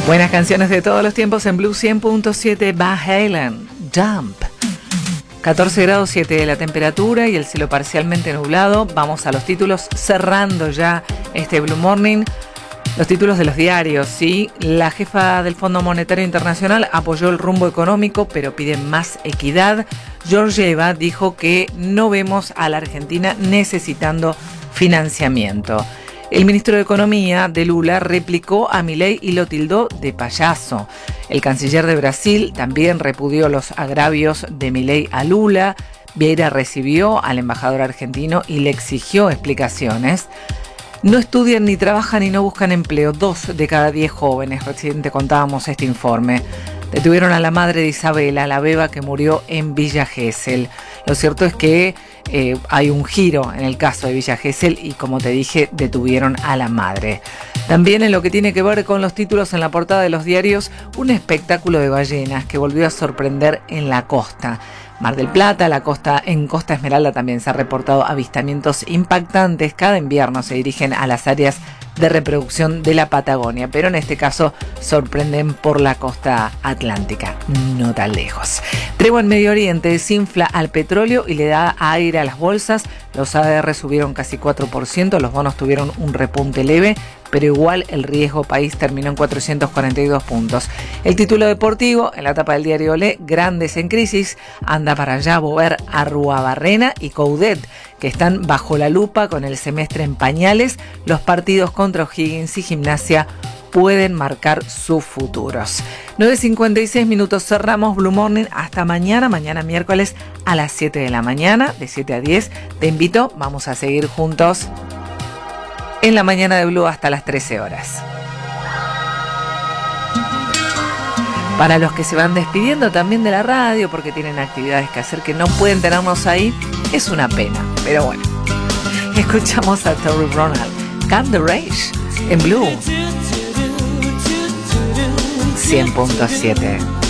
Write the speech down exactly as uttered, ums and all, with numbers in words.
Buenas canciones de todos los tiempos en Blue cien punto siete. Van Halen, Jump. catorce grados siete de la temperatura y el cielo parcialmente nublado. Vamos a los títulos, cerrando ya este Blue Morning. Los títulos de los diarios, sí. La jefa del Fondo Monetario Internacional apoyó el rumbo económico, pero pide más equidad. Georgieva dijo que no vemos a la Argentina necesitando financiamiento. El ministro de Economía de Lula replicó a Milei y lo tildó de payaso. El canciller de Brasil también repudió los agravios de Milei a Lula. Vieira recibió al embajador argentino y le exigió explicaciones. No estudian ni trabajan y no buscan empleo. Dos de cada diez jóvenes, recién te contábamos este informe. Detuvieron a la madre de Isabela, la beba que murió en Villa Gesell. Lo cierto es que eh, hay un giro en el caso de Villa Gesell y, como te dije, detuvieron a la madre. También en lo que tiene que ver con los títulos en la portada de los diarios, un espectáculo de ballenas que volvió a sorprender en la costa. Mar del Plata, la costa, en Costa Esmeralda también se han reportado avistamientos impactantes. Cada invierno se dirigen a las áreas de reproducción de la Patagonia, pero en este caso sorprenden por la costa atlántica, no tan lejos. Tregua en Medio Oriente desinfla al petróleo y le da aire a las bolsas. Los A D R subieron casi cuatro por ciento, los bonos tuvieron un repunte leve, pero igual el riesgo país terminó en cuatrocientos cuarenta y dos puntos. El título deportivo, en la tapa del diario Olé, Grandes en crisis, anda para allá Bover, Arruabarrena y Coudet, que están bajo la lupa con el semestre en pañales. Los partidos contra O'Higgins y Gimnasia pueden marcar sus futuros. nueve cincuenta y seis minutos, cerramos Blue Morning. Hasta mañana, mañana miércoles a las siete de la mañana, de siete a diez. Te invito, vamos a seguir juntos en la mañana de Blue hasta las trece horas. Para los que se van despidiendo también de la radio porque tienen actividades que hacer que no pueden tenernos ahí, es una pena, pero bueno. Escuchamos a Tori Ronald, Calm the Rage, en Blue cien punto siete.